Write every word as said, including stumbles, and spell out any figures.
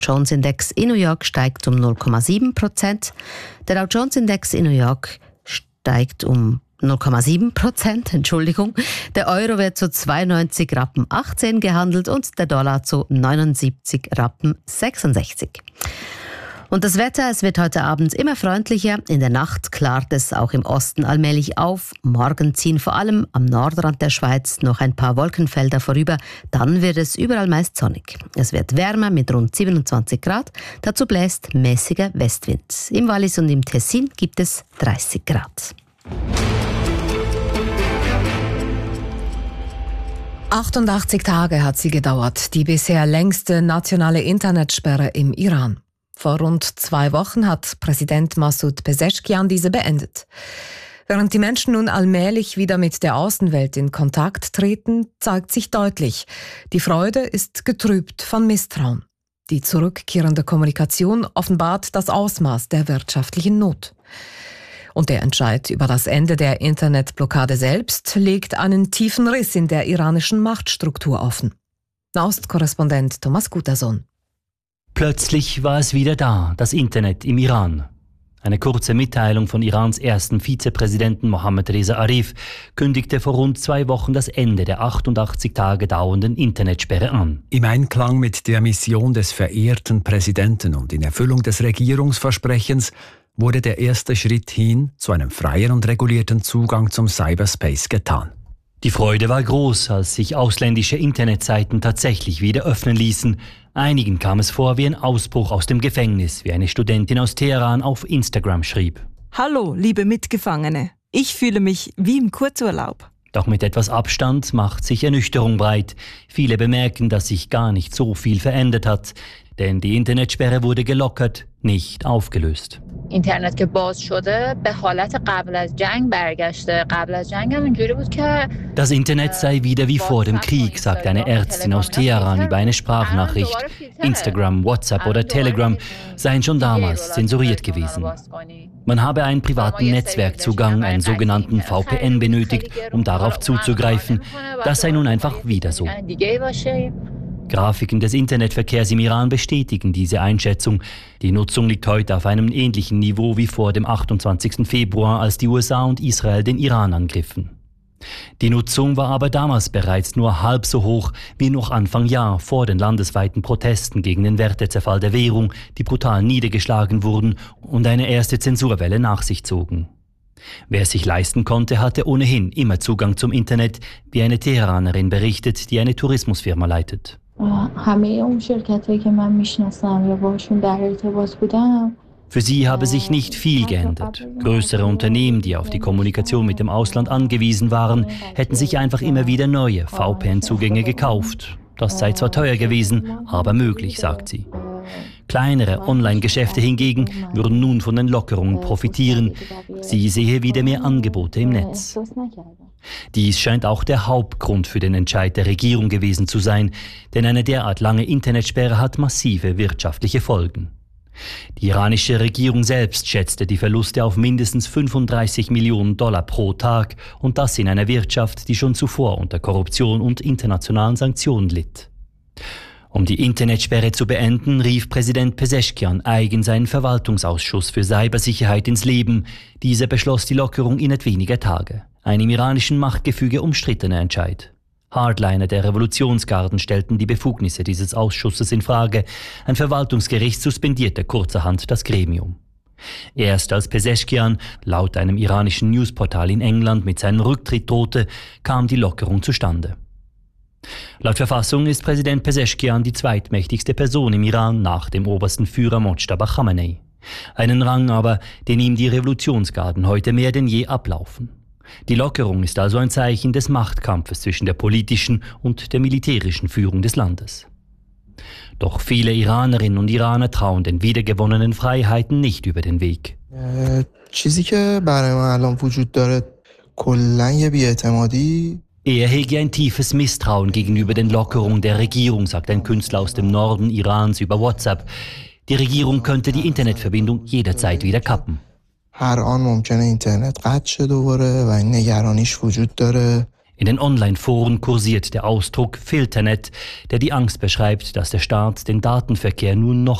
Jones-Index in New York steigt um null Komma sieben Prozent. Der Dow Jones-Index in New York steigt um null Komma sieben Prozent, Entschuldigung. Der Euro wird zu zweiundneunzig Rappen achtzehn gehandelt und der Dollar zu neunundsiebzig Rappen sechsundsechzig. Und das Wetter, es wird heute Abend immer freundlicher. In der Nacht klart es auch im Osten allmählich auf. Morgen ziehen vor allem am Nordrand der Schweiz noch ein paar Wolkenfelder vorüber. Dann wird es überall meist sonnig. Es wird wärmer mit rund siebenundzwanzig Grad. Dazu bläst mäßiger Westwind. Im Wallis und im Tessin gibt es dreißig Grad. achtundachtzig Tage hat sie gedauert, die bisher längste nationale Internetsperre im Iran. Vor rund zwei Wochen hat Präsident Massoud Pezeshkian diese beendet. Während die Menschen nun allmählich wieder mit der Außenwelt in Kontakt treten, zeigt sich deutlich, die Freude ist getrübt von Misstrauen. Die zurückkehrende Kommunikation offenbart das Ausmaß der wirtschaftlichen Not. Und der Entscheid über das Ende der Internetblockade selbst legt einen tiefen Riss in der iranischen Machtstruktur offen. Nahostkorrespondent Thomas Gutason. Plötzlich war es wieder da, das Internet im Iran. Eine kurze Mitteilung von Irans ersten Vizepräsidenten Mohammad Reza Arif kündigte vor rund zwei Wochen das Ende der achtundachtzig Tage dauernden Internetsperre an. Im Einklang mit der Mission des verehrten Präsidenten und in Erfüllung des Regierungsversprechens wurde der erste Schritt hin zu einem freien und regulierten Zugang zum Cyberspace getan. Die Freude war groß, als sich ausländische Internetseiten tatsächlich wieder öffnen ließen. Einigen kam es vor wie ein Ausbruch aus dem Gefängnis, wie eine Studentin aus Teheran auf Instagram schrieb. Hallo, liebe Mitgefangene. Ich fühle mich wie im Kurzurlaub. Doch mit etwas Abstand macht sich Ernüchterung breit. Viele bemerken, dass sich gar nicht so viel verändert hat. Denn die Internetsperre wurde gelockert, nicht aufgelöst. اینترنت که باز شده به حالت قبل از جنگ برگشته. قبل از جنگ هم اینجوری بود که Das Internet sei wieder wie vor dem Krieg, sagt eine Ärztin aus Teheran über eine Sprachnachricht. Instagram, WhatsApp oder Telegram seien schon damals zensuriert gewesen. Man habe einen privaten Netzwerkzugang, einen sogenannten V P N benötigt, um darauf zuzugreifen. Das sei nun einfach wieder so. Grafiken des Internetverkehrs im Iran bestätigen diese Einschätzung. Die Nutzung liegt heute auf einem ähnlichen Niveau wie vor dem achtundzwanzigsten Februar, als die U S A und Israel den Iran angriffen. Die Nutzung war aber damals bereits nur halb so hoch wie noch Anfang Jahr vor den landesweiten Protesten gegen den Wertezerfall der Währung, die brutal niedergeschlagen wurden und eine erste Zensurwelle nach sich zogen. Wer es sich leisten konnte, hatte ohnehin immer Zugang zum Internet, wie eine Teheranerin berichtet, die eine Tourismusfirma leitet. Für sie habe sich nicht viel geändert. Größere Unternehmen, die auf die Kommunikation mit dem Ausland angewiesen waren, hätten sich einfach immer wieder neue V P N-Zugänge gekauft. Das sei zwar teuer gewesen, aber möglich, sagt sie. Kleinere Online-Geschäfte hingegen würden nun von den Lockerungen profitieren. Sie sehe wieder mehr Angebote im Netz. Dies scheint auch der Hauptgrund für den Entscheid der Regierung gewesen zu sein, denn eine derart lange Internetsperre hat massive wirtschaftliche Folgen. Die iranische Regierung selbst schätzte die Verluste auf mindestens fünfunddreißig Millionen Dollar pro Tag und das in einer Wirtschaft, die schon zuvor unter Korruption und internationalen Sanktionen litt. Um die Internetsperre zu beenden, rief Präsident Pezeshkian eigen seinen Verwaltungsausschuss für Cybersicherheit ins Leben. Dieser beschloss die Lockerung innerhalb weniger Tage. Ein im iranischen Machtgefüge umstrittener Entscheid. Hardliner der Revolutionsgarden stellten die Befugnisse dieses Ausschusses in Frage. Ein Verwaltungsgericht suspendierte kurzerhand das Gremium. Erst als Pezeshkian laut einem iranischen Newsportal in England mit seinem Rücktritt drohte, kam die Lockerung zustande. Laut Verfassung ist Präsident Pezeshkian die zweitmächtigste Person im Iran nach dem obersten Führer Mojtaba Khamenei. Einen Rang aber, den ihm die Revolutionsgarden heute mehr denn je ablaufen. Die Lockerung ist also ein Zeichen des Machtkampfes zwischen der politischen und der militärischen Führung des Landes. Doch viele Iranerinnen und Iraner trauen den wiedergewonnenen Freiheiten nicht über den Weg. Er hege ein tiefes Misstrauen gegenüber den Lockerungen der Regierung, sagt ein Künstler aus dem Norden Irans über WhatsApp. Die Regierung könnte die Internetverbindung jederzeit wieder kappen. In den Online-Foren kursiert der Ausdruck Filternet, der die Angst beschreibt, dass der Staat den Datenverkehr nun noch